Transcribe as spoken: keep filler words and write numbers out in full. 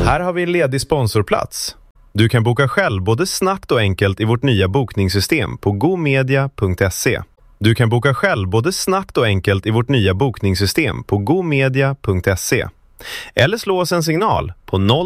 Här har vi en ledig sponsorplats. Du kan boka själv både snabbt och enkelt i vårt nya bokningssystem på gomedia punkt se. Du kan boka själv både snabbt och enkelt i vårt nya bokningssystem på gomedia punkt se. Eller slå oss en signal på noll